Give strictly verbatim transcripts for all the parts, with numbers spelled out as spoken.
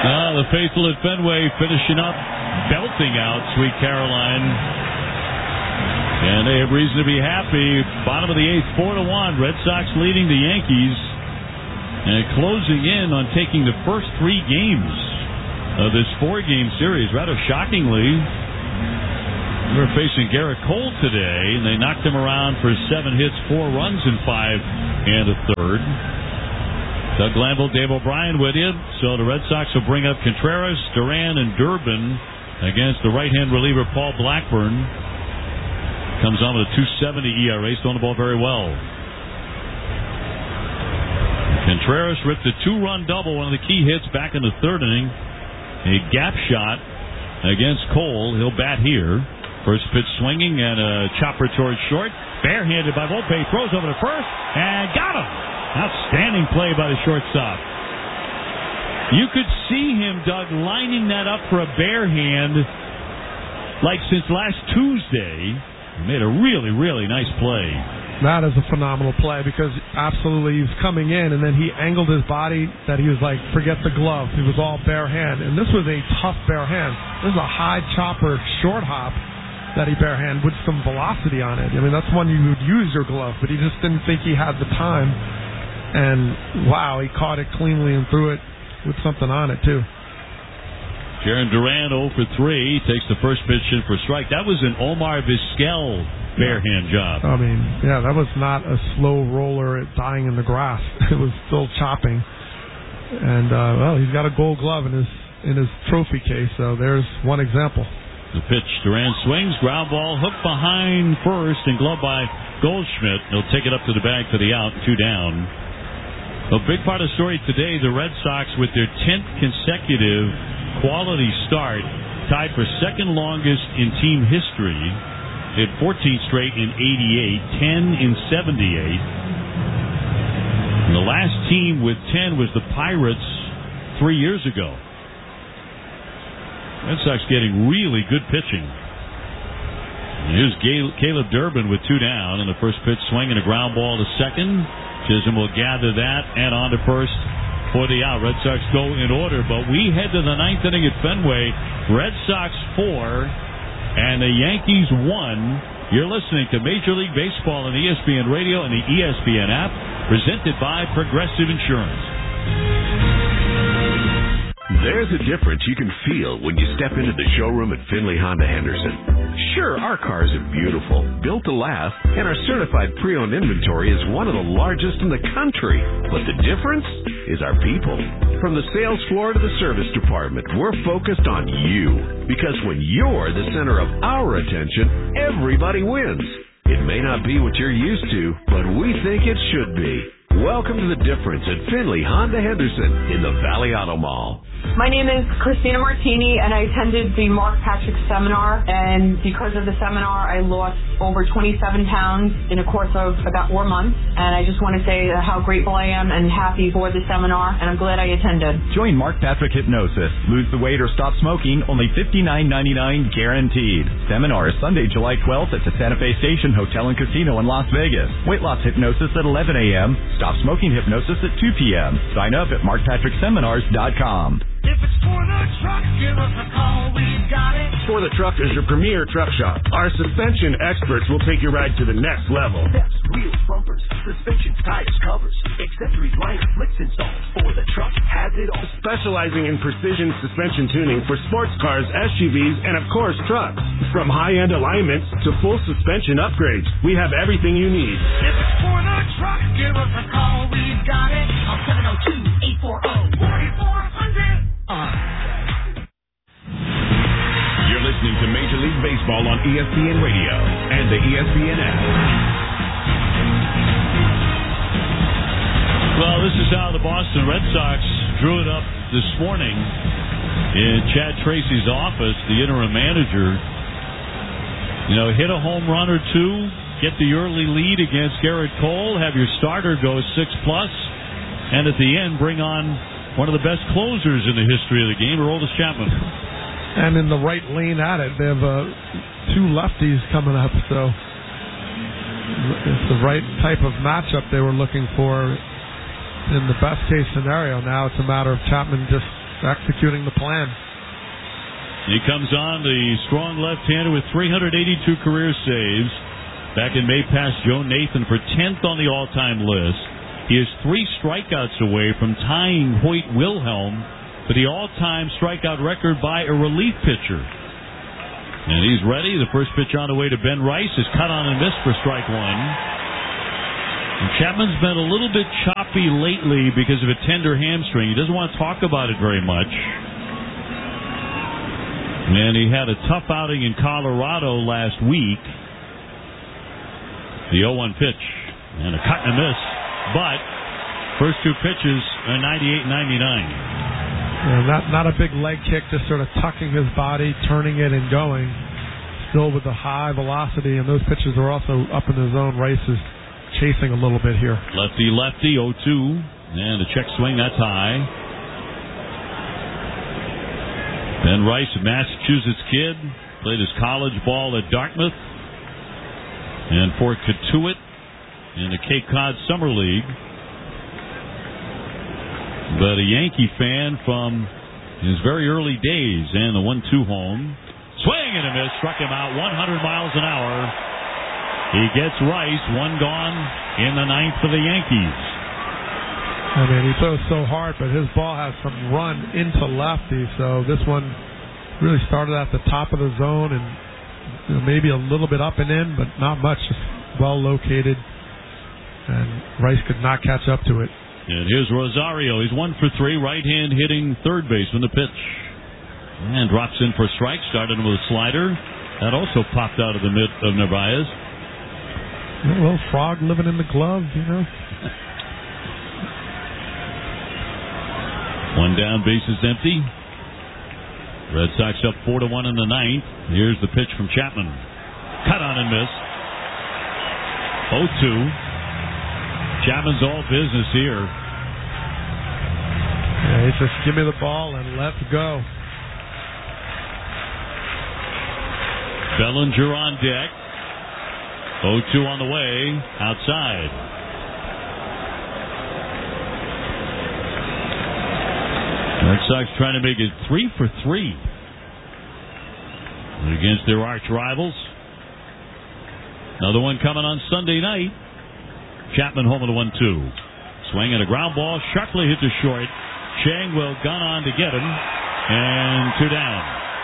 Uh, the faithful at Fenway finishing up, belting out Sweet Caroline. And they have reason to be happy. Bottom of the eighth, four to one. Red Sox leading the Yankees. And closing in on taking the first three games of this four-game series. Rather shockingly, we were facing Garrett Cole today, and they knocked him around for seven hits, four runs in five and a third. Doug Glanville, Dave O'Brien with you. So the Red Sox will bring up Contreras, Duran, and Durbin against the right-hand reliever Paul Blackburn. Comes on with a two seventy E R A, throwing the ball very well. Contreras ripped a two-run double, one of the key hits back in the third inning. A gap shot against Cole. He'll bat here. First pitch swinging and a chopper towards short. Barehanded by Volpe. Throws over to first and got him. Outstanding play by the shortstop. You could see him, Doug, lining that up for a bare hand like since last Tuesday. He made a really, really nice play. That is a phenomenal play because absolutely he was coming in and then he angled his body that he was like, forget the glove. He was all bare hand. And this was a tough bare hand. This is a high chopper short hop that he bare hand with some velocity on it. I mean, that's one you would use your glove, but he just didn't think he had the time. And, wow, he caught it cleanly and threw it with something on it, too. Jaron Duran oh for three. Takes the first pitch in for strike. That was an Omar Vizquel bare hand job. I mean, yeah, that was not a slow roller dying in the grass. It was still chopping. And, uh, well, he's got a gold glove in his in his trophy case, so there's one example. The pitch, Duran swings, ground ball, hooked behind first, and gloved by Goldschmidt. He'll take it up to the bag for the out, two down. A big part of the story today, the Red Sox with their tenth consecutive quality start, tied for second longest in team history. They had fourteen straight in eighty-eight, ten in seventy-eight. And the last team with ten was the Pirates three years ago. Red Sox getting really good pitching. Here's Caleb Durbin with two down, and the first pitch swing and a ground ball to second. Chisholm will gather that and on to first for the out. Red Sox go in order, but we head to the ninth inning at Fenway. Red Sox four and the Yankees one. You're listening to Major League Baseball on E S P N Radio and the E S P N app, presented by Progressive Insurance. There's a difference you can feel when you step into the showroom at Finley Honda Henderson. Sure, our cars are beautiful, built to last, and our certified pre-owned inventory is one of the largest in the country. But the difference is our people. From the sales floor to the service department, we're focused on you. Because when you're the center of our attention, everybody wins. It may not be what you're used to, but we think it should be. Welcome to the difference at Finley Honda Henderson in the Valley Auto Mall. My name is Christina Martini, and I attended the Mark Patrick seminar, and because of the seminar, I lost over twenty-seven pounds in a course of about four months, and I just want to say how grateful I am and happy for the seminar, and I'm glad I attended. Join Mark Patrick Hypnosis. Lose the weight or stop smoking, only fifty-nine ninety-nine guaranteed. Seminar is Sunday, July twelfth at the Santa Fe Station Hotel and Casino in Las Vegas. Weight loss hypnosis at eleven a.m., stop smoking hypnosis at two p.m. Sign up at mark patrick seminars dot com. If it's for the truck, give us a call, we've got it. For the Truck is your premier truck shop. Our suspension experts will take your ride to the next level. Steps, wheels, bumpers, suspension, tires, covers, accessories, liner, flicks installed. For the Truck has it all. Specializing in precision suspension tuning for sports cars, S U Vs, and of course trucks. From high-end alignments to full suspension upgrades, we have everything you need. If it's for the truck, give us a call, we've got it. On seven oh two, eight four oh, four four hundred. Uh. You're listening to Major League Baseball on E S P N Radio and the E S P N app. Well, this is how the Boston Red Sox drew it up this morning in Chad Tracy's office, the interim manager. You know, hit a home run or two, get the early lead against Garrett Cole, have your starter go six plus, and at the end bring on one of the best closers in the history of the game, Aroldis Chapman. And in the right lane at it, they have uh, two lefties coming up, so it's the right type of matchup they were looking for in the best case scenario. Now it's a matter of Chapman just executing the plan. He comes on, the strong left-hander with three hundred eighty-two career saves. Back in May, passed Joe Nathan for tenth on the all-time list. He is three strikeouts away from tying Hoyt Wilhelm for the all-time strikeout record by a relief pitcher. And he's ready. The first pitch on the way to Ben Rice is cut on and missed for strike one. And Chapman's been a little bit choppy lately because of a tender hamstring. He doesn't want to talk about it very much. And he had a tough outing in Colorado last week. The oh one pitch. And a cut and a miss. But first two pitches are ninety-eight ninety-nine. Yeah, not not a big leg kick, just sort of tucking his body, turning it and going. Still with the high velocity, and those pitches are also up in the zone. Rice is chasing a little bit here. Lefty, lefty, oh two. And a check swing, that's high. Ben Rice, a Massachusetts kid, played his college ball at Dartmouth and Fort Catuit in the Cape Cod Summer League. But a Yankee fan from his very early days, and the one two home. Swing and a miss, struck him out one hundred miles an hour. He gets Rice, one gone in the ninth for the Yankees. I mean, he throws so hard, but his ball has some run into lefty, so this one really started at the top of the zone and you know, maybe a little bit up and in, but not much, just well located, and Rice could not catch up to it. And here's Rosario. He's one for three, right hand hitting third base from the pitch. And drops in for a strike, started with a slider. That also popped out of the mid of Narvaez. A little frog living in the glove, you know. One down, base is empty. Red Sox up four to one in the ninth. Here's the pitch from Chapman. Cut on and miss. oh two. Chapman's all business here. Yeah, he says, give me the ball and let's go. Bellinger on deck. oh two on the way. Outside. Red Sox trying to make it three for three against their arch rivals. Another one coming on Sunday night. Chapman home with a one two. Swing and a ground ball. Sharply hit to short. Chang will gun on to get him. And two down.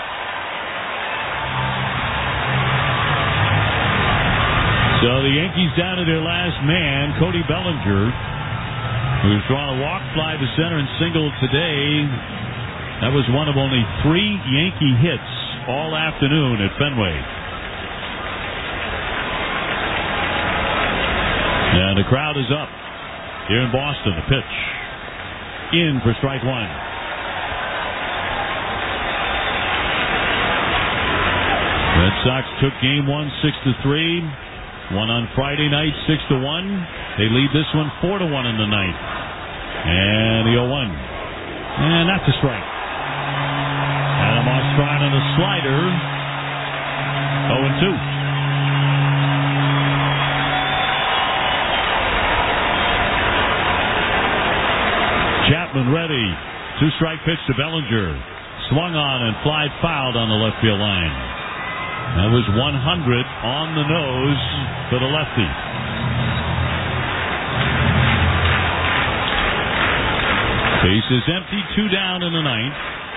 So the Yankees down to their last man, Cody Bellinger, who's drawn a walk, fly to center, and singled today. That was one of only three Yankee hits all afternoon at Fenway. And the crowd is up here in Boston. The pitch in for strike one. Red Sox took game one six to three. Won on Friday night six to one. They lead this one four to one in the ninth. And the oh one. And that's a strike. Adam Ostrand on a slider. oh and two. Chapman ready. Two-strike pitch to Bellinger. Swung on and fly fouled on the left field line. That was one hundred on the nose for the lefty. Base is empty, two down in the ninth.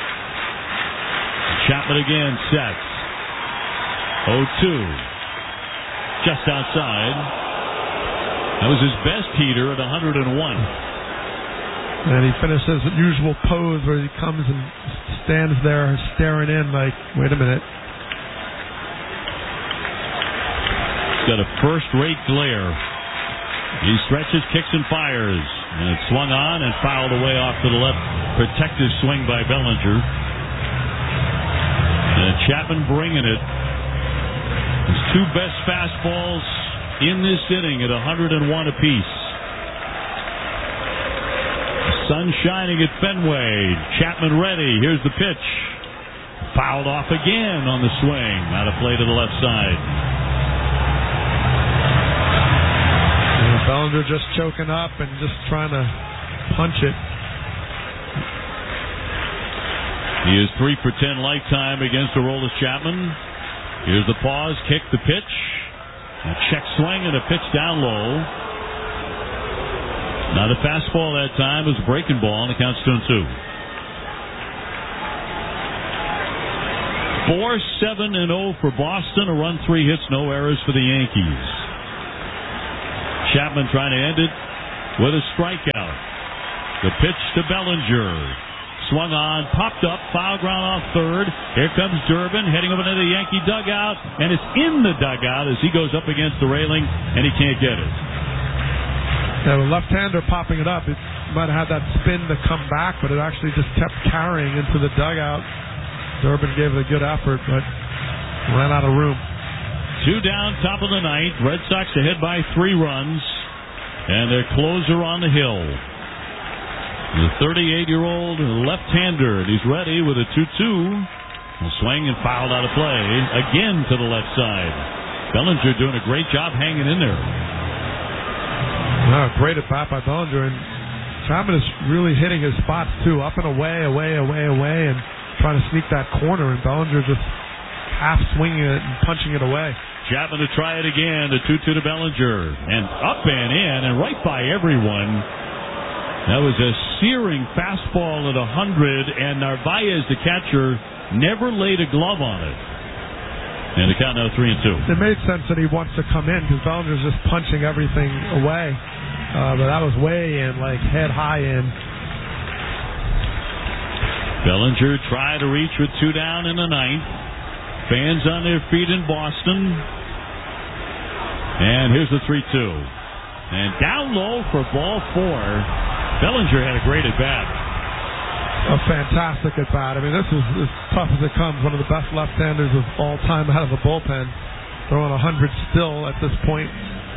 Chapman again sets. oh two. Just outside. That was his best heater at one hundred one. And he finishes his usual pose where he comes and stands there staring in like, wait a minute. He's got a first-rate glare. He stretches, kicks, and fires. And it's swung on and fouled away off to the left. Protective swing by Bellinger. And Chapman bringing it. His two best fastballs in this inning at one hundred one apiece. Sun shining at Fenway. Chapman ready. Here's the pitch. Fouled off again on the swing. Out of play to the left side. And Bellinger just choking up and just trying to punch it. He is three for ten lifetime against Aroldis Chapman. Here's the pause, kick, the pitch. A check swing and a pitch down low. Now the fastball that time was a breaking ball, and it counts two and two. Four, seven, and zero for Boston. A run, three hits, no errors for the Yankees. Chapman trying to end it with a strikeout. The pitch to Bellinger. Swung on, popped up, foul ground off third. Here comes Durbin, heading over to the Yankee dugout, and it's in the dugout as he goes up against the railing, and he can't get it. Yeah, the left-hander popping it up. It might have had that spin to come back, but it actually just kept carrying into the dugout. Durbin gave it a good effort, but ran out of room. Two down, top of the ninth. Red Sox ahead by three runs, and their closer on the hill. The thirty-eight-year-old left-hander, and he's ready with a two two. Will swing and fouled out of play again to the left side. Bellinger doing a great job hanging in there. Wow, great at bat by Bellinger, and Chapman is really hitting his spots too, up and away, away, away, away, and trying to sneak that corner. And Bellinger just half swinging it and punching it away. Chapman to try it again. The two two to Bellinger, and up and in, and right by everyone. That was a searing fastball at one hundred, and Narvaez, the catcher, never laid a glove on it. And the count now three and two. It made sense that he wants to come in because Bellinger's just punching everything away. Uh, but that was way in, like head high in. Bellinger tried to reach with two down in the ninth. Fans on their feet in Boston. And here's the three two. And down low for ball four. Bellinger had a great at-bat. A fantastic at-bat. I mean, this is as tough as it comes. One of the best left-handers of all time out of the bullpen. Throwing one hundred still at this point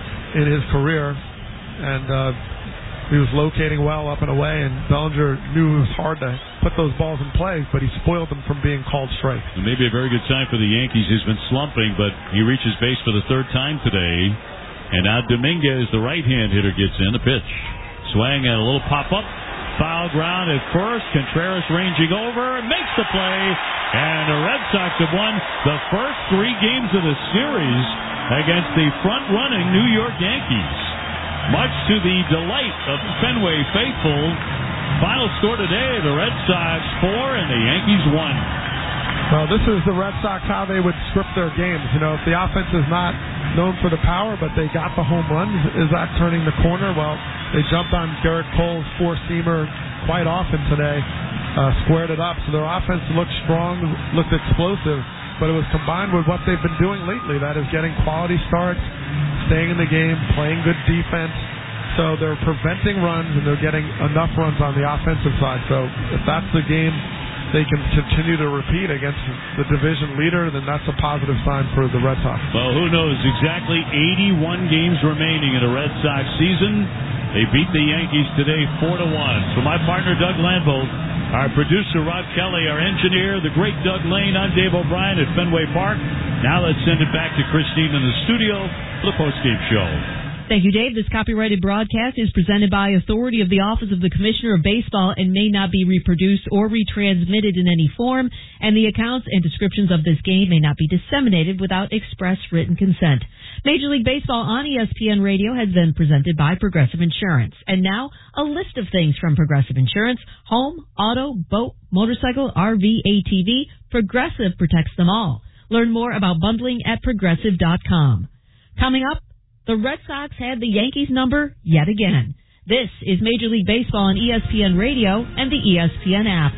in his career. And uh, he was locating well up and away, and Bellinger knew it was hard to put those balls in play, but he spoiled them from being called strikes. It may be a very good sign for the Yankees. He's been slumping, but he reaches base for the third time today. And now Dominguez, the right-hand hitter, gets in the pitch. Swing and a little pop-up. Foul ground at first. Contreras ranging over. Makes the play. And the Red Sox have won the first three games of the series against the front-running New York Yankees. Much to the delight of Fenway faithful. Final score today, the Red Sox four and the Yankees one. Well, this is the Red Sox, how they would script their games. You know, if the offense is not known for the power, but they got the home runs, is that turning the corner? Well, they jumped on Garrett Cole's four-seamer quite often today, uh, squared it up. So their offense looked strong, looked explosive, but it was combined with what they've been doing lately. That is getting quality starts, staying in the game, playing good defense. So they're preventing runs, and they're getting enough runs on the offensive side. So if that's the game they can continue to repeat against the division leader, then that's a positive sign for the Red Sox. Well, who knows? Exactly eighty-one games remaining in the Red Sox season. They beat the Yankees today four to one. For my partner, Doug Landvold, our producer, Rod Kelly, our engineer, the great Doug Lane, I'm Dave O'Brien at Fenway Park. Now let's send it back to Christine in the studio for the postgame show. Thank you, Dave. This copyrighted broadcast is presented by authority of the Office of the Commissioner of Baseball and may not be reproduced or retransmitted in any form, and the accounts and descriptions of this game may not be disseminated without express written consent. Major League Baseball on E S P N Radio has been presented by Progressive Insurance. And now, a list of things from Progressive Insurance: home, auto, boat, motorcycle, R V, A T V. Progressive protects them all. Learn more about bundling at progressive dot com. Coming up, the Red Sox had the Yankees number yet again. This is Major League Baseball on E S P N Radio and the E S P N app.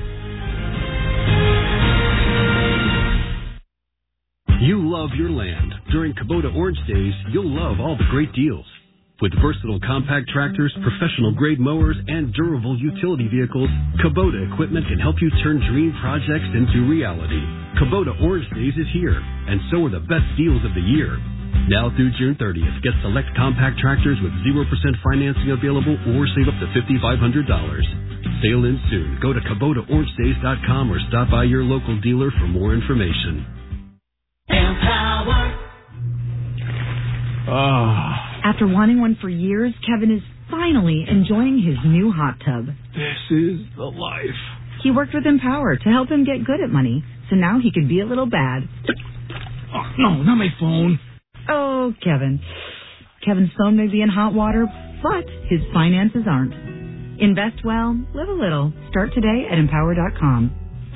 You love your land. During Kubota Orange Days, you'll love all the great deals. With versatile compact tractors, professional-grade mowers, and durable utility vehicles, Kubota equipment can help you turn dream projects into reality. Kubota Orange Days is here, and so are the best deals of the year. Now through June thirtieth, get select compact tractors with zero percent financing available or save up to five thousand five hundred dollars. Sale ends soon. Go to Kubota Orange Days dot com or stop by your local dealer for more information. Empower. After wanting one for years, Kevin is finally enjoying his new hot tub. This is the life. He worked with Empower to help him get good at money, so now he can be a little bad. Oh, no, not my phone. Oh, Kevin. Kevin's phone may be in hot water, but his finances aren't. Invest well, live a little. Start today at empower dot com.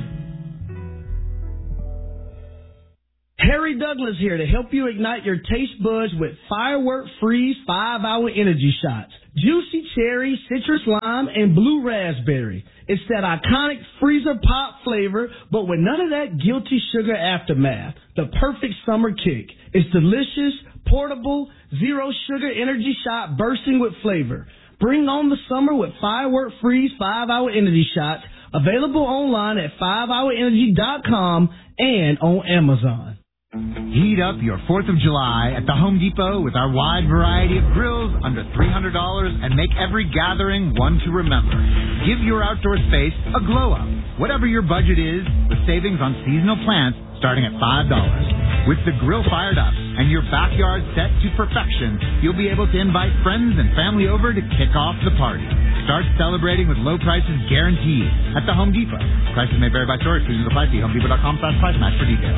Harry Douglas here to help you ignite your taste buds with Firework Freeze five hour Energy Shots. Juicy cherry, citrus lime, and blue raspberry. It's that iconic freezer pop flavor, but with none of that guilty sugar aftermath. The perfect summer kick. It's delicious, portable, zero sugar energy shot bursting with flavor. Bring on the summer with Firework Freeze five hour Energy Shots. Available online at five hour energy dot com and on Amazon. Heat up your fourth of July at the Home Depot with our wide variety of grills under three hundred dollars and make every gathering one to remember. Give your outdoor space a glow up. Whatever your budget is, with savings on seasonal plants starting at five dollars. With the grill fired up and your backyard set to perfection, you'll be able to invite friends and family over to kick off the party. Start celebrating with low prices guaranteed at the Home Depot. Prices may vary by store. Exclusions apply. See home depot dot com slash price match for details.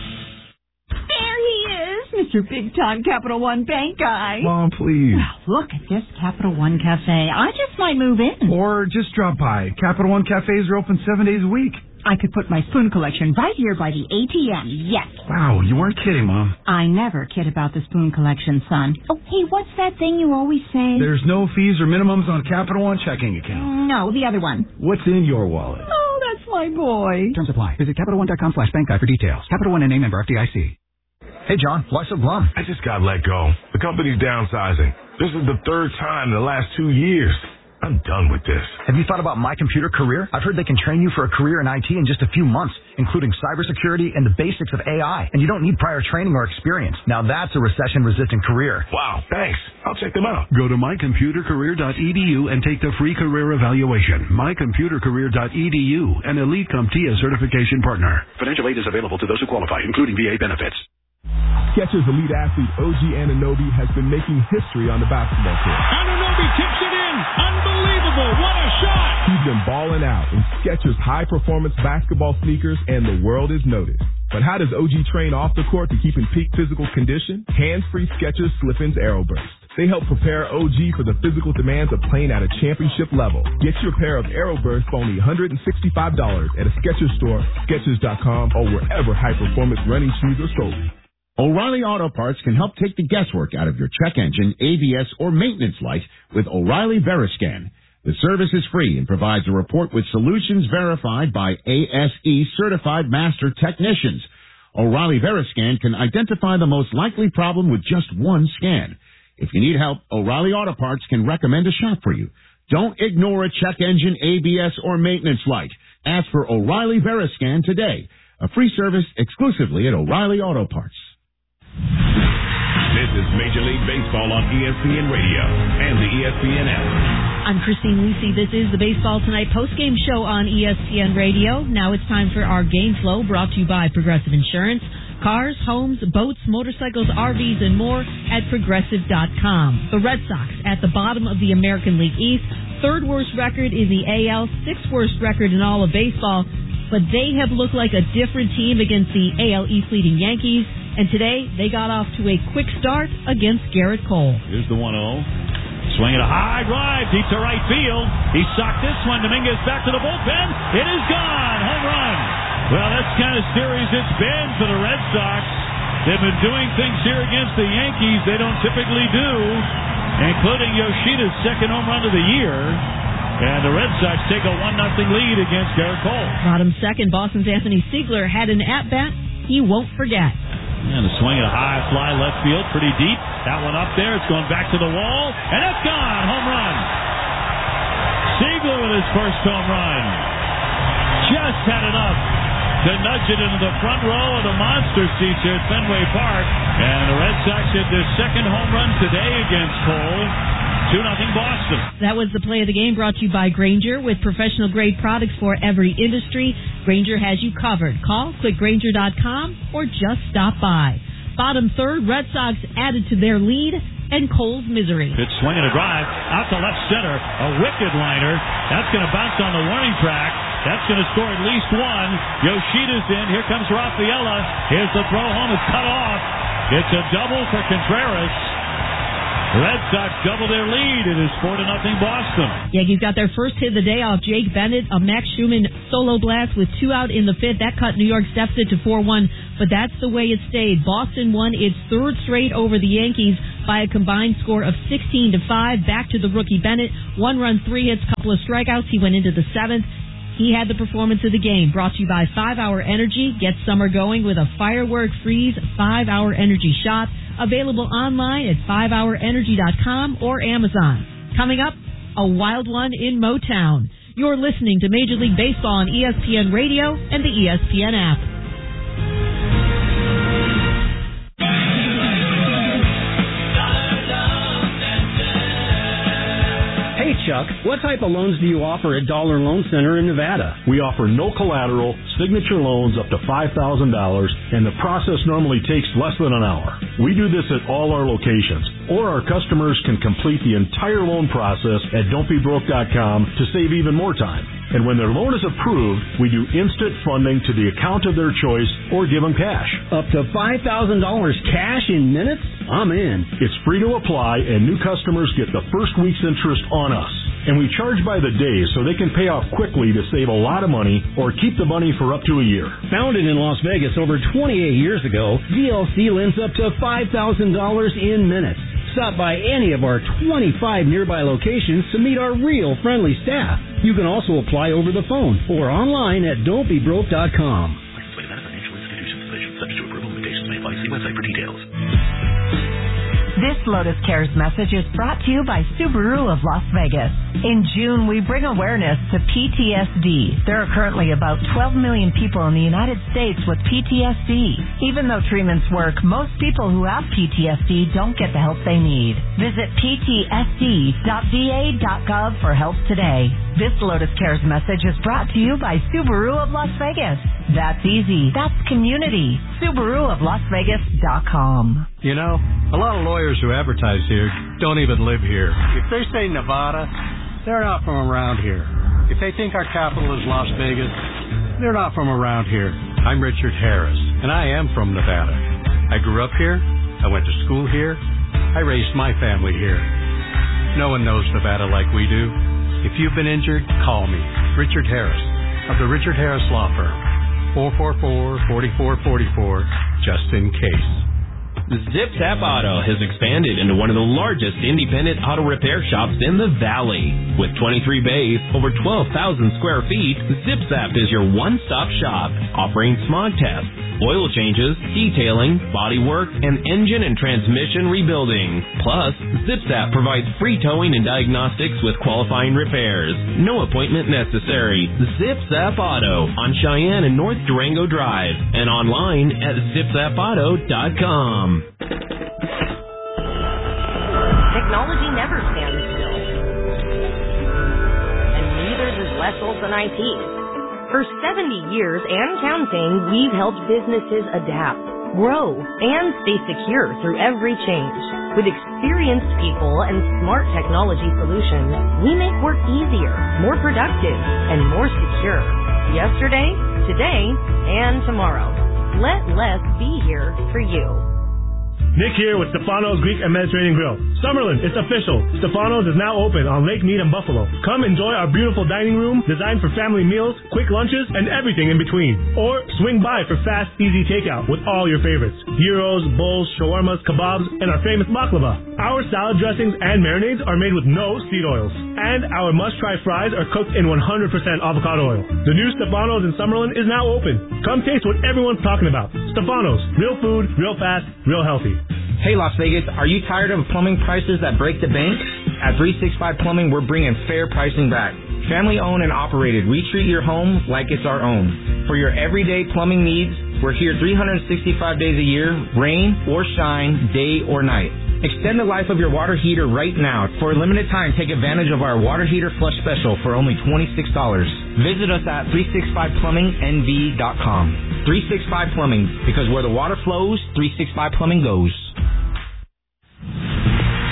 There he is, Mister Big Time Capital One Bank guy. Mom, please. Oh, look at this Capital One Cafe. I just might move in. Or just drop by. Capital One Cafes are open seven days a week. I could put my spoon collection right here by the A T M. Yes. Wow, you weren't kidding, Mom. I never kid about the spoon collection, son. Oh, hey, what's that thing you always say? There's no fees or minimums on Capital One checking account. No, the other one. What's in your wallet? Oh, that's my boy. Terms apply. Visit Capital One dot com slash bank guide for details. Capital One N A member F D I C. Hey, John, why so glum? I just got let go. The company's downsizing. This is the third time in the last two years. I'm done with this. Have you thought about My Computer Career? I've heard they can train you for a career in I T in just a few months, including cybersecurity and the basics of A I. And you don't need prior training or experience. Now that's a recession-resistant career. Wow, thanks. I'll check them out. Go to my computer career dot e d u and take the free career evaluation. my computer career dot e d u, an Elite CompTIA certification partner. Financial aid is available to those who qualify, including V A benefits. Skechers elite athlete O G Anunoby has been making history on the basketball court. Anunoby tips it in. Unbelievable. What a shot. He's been balling out in Skechers high-performance basketball sneakers, and the world is noticed. But how does O G train off the court to keep in peak physical condition? Hands-free Skechers Slip-ins Aeroburst. They help prepare O G for the physical demands of playing at a championship level. Get your pair of Aeroburst for only one hundred sixty-five dollars at a Skechers store, Skechers dot com, or wherever high-performance running shoes are sold. O'Reilly Auto Parts can help take the guesswork out of your check engine, A B S, or maintenance light with O'Reilly Veriscan. The service is free and provides a report with solutions verified by A S E certified master technicians. O'Reilly Veriscan can identify the most likely problem with just one scan. If you need help, O'Reilly Auto Parts can recommend a shop for you. Don't ignore a check engine, A B S, or maintenance light. Ask for O'Reilly Veriscan today. A free service exclusively at O'Reilly Auto Parts. This is Major League Baseball on E S P N Radio and the E S P N app. I'm Christine Lisi. This is the Baseball Tonight postgame show on E S P N Radio. Now it's time for our game flow, brought to you by Progressive Insurance. Cars, homes, boats, motorcycles, R Vs, and more at Progressive dot com. The Red Sox at the bottom of the American League East. Third worst record in the A L, sixth worst record in all of baseball. But they have looked like a different team against the A L East leading Yankees. And today, they got off to a quick start against Garrett Cole. Here's the one oh. Swinging a high drive deep to right field. He socked this one. Dominguez back to the bullpen. It is gone. Home run. Well, that's the kind of series it's been for the Red Sox. They've been doing things here against the Yankees they don't typically do, including Yoshida's second home run of the year. And the Red Sox take a one nothing lead against Garrett Cole. Bottom second, Boston's Anthony Siegler had an at-bat he won't forget. And a swing at a high fly left field, pretty deep. That one up there, it's going back to the wall, and it's gone. Home run. Siegler with his first home run. Just had enough to nudge it into the front row of the monster seats here at Fenway Park. And the Red Sox hit their second home run today against Cole. two nothing Boston. That was the play of the game, brought to you by Grainger. With professional-grade products for every industry, Grainger has you covered. Call, click Grainger dot com, or just stop by. Bottom third, Red Sox added to their lead. and Cole's Misery. Good swing and a drive out to left center. A wicked liner. That's going to bounce on the warning track. That's going to score at least one. Yoshida's in. Here comes Rafaela. Here's the throw home. It's cut off. It's a double for Contreras. Red Sox double their lead. It is four to nothing Boston. Yankees got their first hit of the day off Jake Bennett. A Max Schumann solo blast with two out in the fifth. That cut New York's deficit to four one, but that's the way it stayed. Boston won its third straight over the Yankees by a combined score of sixteen to five. Back to the rookie Bennett. One run, three hits, couple of strikeouts. He went into the seventh. He had the performance of the game. Brought to you by five hour Energy. Get summer going with a Firework Freeze five hour Energy shot. Available online at five hour energy dot com or Amazon. Coming up, a wild one in Motown. You're listening to Major League Baseball on E S P N Radio and the E S P N app. Hey, Chuck, what type of loans do you offer at Dollar Loan Center in Nevada? We offer no collateral, signature loans up to five thousand dollars, and the process normally takes less than an hour. We do this at all our locations, or our customers can complete the entire loan process at don't be broke dot com to save even more time. And when their loan is approved, we do instant funding to the account of their choice or give them cash. Up to five thousand dollars cash in minutes? I'm in. It's free to apply, and new customers get the first week's interest on us. And we charge by the day so they can pay off quickly to save a lot of money or keep the money for up to a year. Founded in Las Vegas over twenty-eight years ago, D L C lends up to five thousand dollars in minutes. Stop by any of our twenty-five nearby locations to meet our real friendly staff. You can also apply over the phone or online at don't be broke dot com. License by Nevada Financial Institution Division. Subject to approval. Limitations may apply. See website for details. This Lotus Cares message is brought to you by Subaru of Las Vegas. In June, we bring awareness to P T S D. There are currently about twelve million people in the United States with P T S D. Even though treatments work, most people who have P T S D don't get the help they need. Visit P T S D dot V A dot gov for help today. This Lotus Cares message is brought to you by Subaru of Las Vegas. That's easy. That's community. Subaru of Las Vegas dot com. You know, a lot of lawyers who advertise here don't even live here. If they say Nevada, they're not from around here. If they think our capital is Las Vegas, they're not from around here. I'm Richard Harris, and I am from Nevada. I grew up here. I went to school here. I raised my family here. No one knows Nevada like we do. If you've been injured, call me, Richard Harris, of the Richard Harris Law Firm. four four four, four four four four, just in case. Zip Zap Auto has expanded into one of the largest independent auto repair shops in the Valley. With twenty-three bays, over twelve thousand square feet, Zip Zap is your one-stop shop, offering smog tests, oil changes, detailing, body work, and engine and transmission rebuilding. Plus, Zip Zap provides free towing and diagnostics with qualifying repairs. No appointment necessary. Zip Zap Auto on Cheyenne and North Durango Drive, and online at zip zap auto dot com. Technology never stands still. And neither does less than I T. For seventy years and counting, we've helped businesses adapt, grow, and stay secure through every change. With experienced people and smart technology solutions, we make work easier, more productive, and more secure. Yesterday, today, and tomorrow. Let less be here for you. Nick here with Stefano's Greek and Mediterranean Grill. Summerlin, it's official. Stefano's is now open on Lake Mead and Buffalo. Come enjoy our beautiful dining room designed for family meals, quick lunches, and everything in between. Or swing by for fast, easy takeout with all your favorites. Gyros, bowls, shawarmas, kebabs, and our famous baklava. Our salad dressings and marinades are made with no seed oils. And our must-try fries are cooked in one hundred percent avocado oil. The new Stefano's in Summerlin is now open. Come taste what everyone's talking about. Stefano's. Real food, real fast, real healthy. Hey Las Vegas, are you tired of plumbing prices that break the bank? At three sixty-five Plumbing, we're bringing fair pricing back. Family owned and operated, we treat your home like it's our own. For your everyday plumbing needs, we're here three hundred sixty-five days a year, rain or shine, day or night. Extend the life of your water heater right now. For a limited time, take advantage of our water heater flush special for only twenty-six dollars. Visit us at three sixty-five plumbing N V dot com. three sixty-five Plumbing, because where the water flows, three sixty-five Plumbing goes.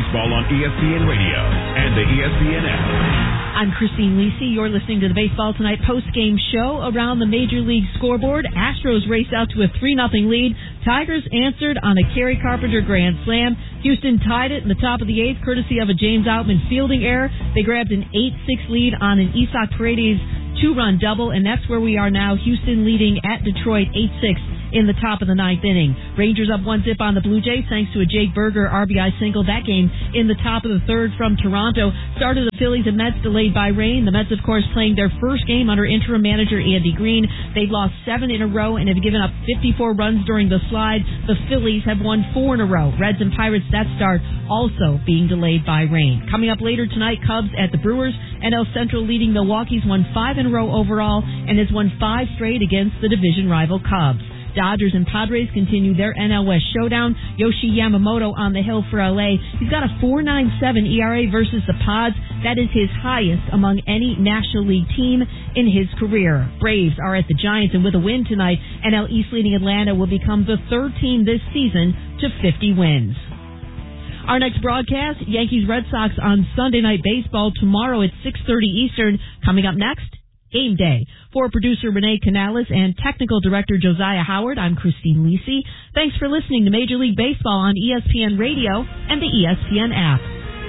Baseball on E S P N Radio and the E S P N app. I'm Christine Lisi. You're listening to the Baseball Tonight post-game show. Around the Major League scoreboard, Astros raced out to a three nothing lead. Tigers answered on a Kerry Carpenter grand slam. Houston tied it in the top of the eighth, courtesy of a James Outman fielding error. They grabbed an eight six lead on an Isaac Paredes two-run double, and that's where we are now. Houston leading at Detroit eight six in the top of the ninth inning. Rangers up one zip on the Blue Jays thanks to a Jake Berger R B I single. That game in the top of the third from Toronto. Started the Phillies and Mets delayed by rain. The Mets, of course, playing their first game under interim manager Andy Green. They've lost seven in a row and have given up fifty-four runs during the slide. The Phillies have won four in a row. Reds and Pirates, that start also being delayed by rain. Coming up later tonight, Cubs at the Brewers. N L Central leading Milwaukee's won five in a row overall and has won five straight against the division rival Cubs. Dodgers and Padres continue their N L West showdown. Yoshi Yamamoto on the hill for L A. He's got a four point nine seven E R A versus the Pods. That is his highest among any National League team in his career. Braves are at the Giants, and with a win tonight, N L East leading Atlanta will become the third team this season to fifty wins. Our next broadcast, Yankees-Red Sox on Sunday Night Baseball tomorrow at six thirty Eastern. Coming up next, Game Day. For producer Renee Canales and technical director Josiah Howard, I'm Christine Lisi. Thanks for listening to Major League Baseball on E S P N Radio and the E S P N app.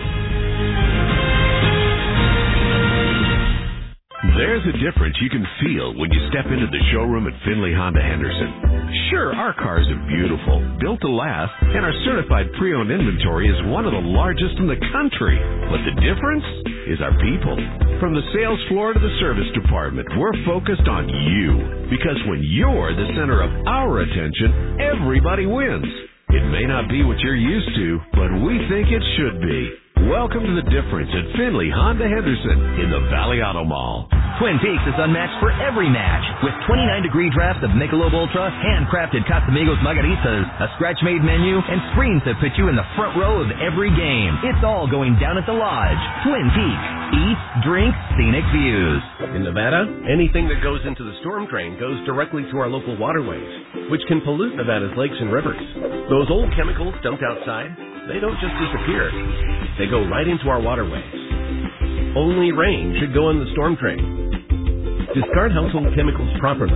There's a difference you can feel when you step into the showroom at Finley Honda Henderson. Sure, our cars are beautiful, built to last, and our certified pre-owned inventory is one of the largest in the country. But the difference is our people. From the sales floor to the service department, we're focused on you. Because when you're the center of our attention, everybody wins. It may not be what you're used to, but we think it should be. Welcome to the difference at Finley Honda Henderson in the Valley Auto Mall. Twin Peaks is unmatched for every match with twenty-nine degree drafts of Michelob Ultra, handcrafted Casamigos margaritas, a scratch-made menu, and screens that put you in the front row of every game. It's all going down at the Lodge. Twin Peaks. Eat, drink, scenic views. In Nevada, anything that goes into the storm drain goes directly to our local waterways, which can pollute Nevada's lakes and rivers. Those old chemicals dumped outside, they don't just disappear. They go right into our waterways. Only rain should go in the storm drain. Discard household chemicals properly.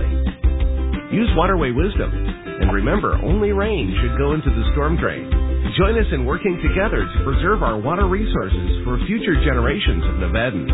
Use waterway wisdom. And remember, only rain should go into the storm drain. Join us in working together to preserve our water resources for future generations of Nevadans.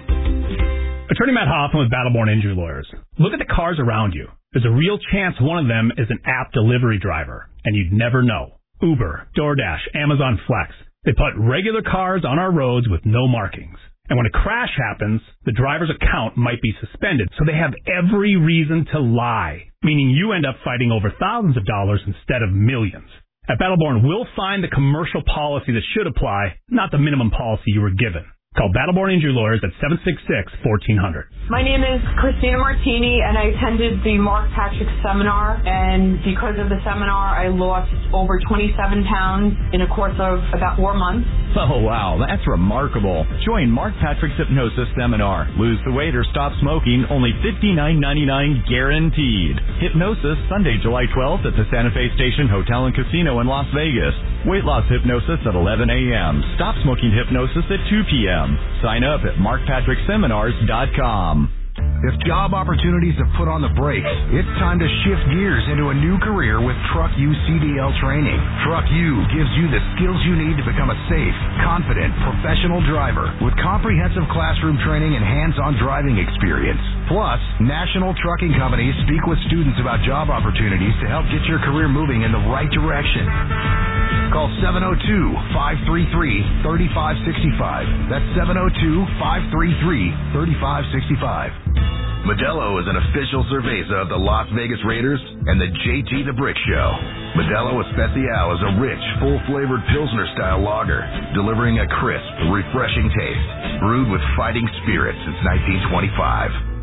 Attorney Matt Hoffman with Battleborn Injury Lawyers. Look at the cars around you. There's a real chance one of them is an app delivery driver, and you'd never know. Uber, DoorDash, Amazon Flex. They put regular cars on our roads with no markings. And when a crash happens, the driver's account might be suspended, so they have every reason to lie, meaning you end up fighting over thousands of dollars instead of millions. At Battleborn, we'll find the commercial policy that should apply, not the minimum policy you were given. Call Battleborn Injury Lawyers at seven six six, one four zero zero. My name is Christina Martini, and I attended the Mark Patrick seminar, and because of the seminar, I lost over twenty-seven pounds in a course of about four months. Oh, wow, that's remarkable. Join Mark Patrick's Hypnosis Seminar. Lose the weight or stop smoking, only fifty-nine ninety-nine guaranteed. Hypnosis, Sunday, July twelfth at the Santa Fe Station Hotel and Casino in Las Vegas. Weight loss hypnosis at eleven a.m. Stop smoking hypnosis at two p.m. Sign up at mark patrick seminars dot com. If job opportunities have put on the brakes, it's time to shift gears into a new career with Truck U C D L training. Truck U gives you the skills you need to become a safe, confident, professional driver with comprehensive classroom training and hands-on driving experience. Plus, national trucking companies speak with students about job opportunities to help get your career moving in the right direction. Call seven oh two, five three three, three five six five. That's seven oh two, five three three, three five six five. Modelo is an official cerveza of the Las Vegas Raiders and the J T the Brick Show. Modelo Especial is a rich, full-flavored Pilsner-style lager, delivering a crisp, refreshing taste, brewed with fighting spirit since nineteen twenty-five.